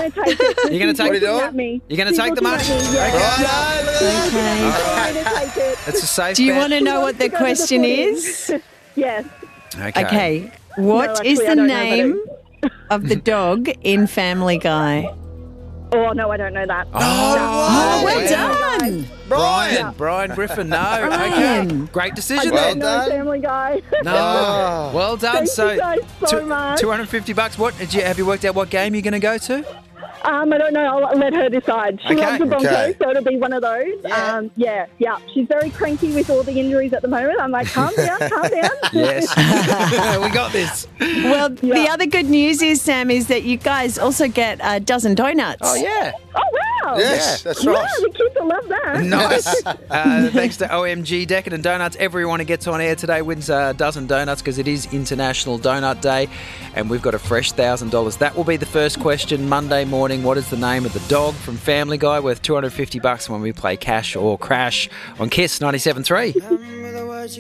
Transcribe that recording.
going to take it. You're going to take She's it? looking at me. You're going to take the money? Yeah. Okay. I'm going to take it. It's a safe Do you bet. want to know what the She wants to go to the question footy. is? Yes. Okay. What No, is actually, the I don't know, name of the dog in Family Guy? Oh, no, I don't know that. Oh, well wow. done. Brian Griffin, no. Brian. Okay. Great decision I then. don't know Family Guy. No. Well done. Thank you guys so much. $250. What have you worked out what game you're going to go to? I don't know. I'll let her decide. She Okay. loves the Broncos, Okay. so it'll be one of those. Yeah. Yeah. She's very cranky with all the injuries at the moment. I'm like, calm down. Yes. We got this. Well, the other good news is, Sam, is that you guys also get a dozen donuts. Oh, yeah. Oh, wow. Yes, that's Yeah, right. the kids will love that. Nice. Thanks to OMG Decadent Donuts. Everyone who gets on air today wins a dozen donuts because it is International Donut Day, and we've got a fresh $1,000. That will be the first question Monday morning. What is the name of the dog from Family Guy worth $250 when we play Cash or Crash on Kiss 97.3?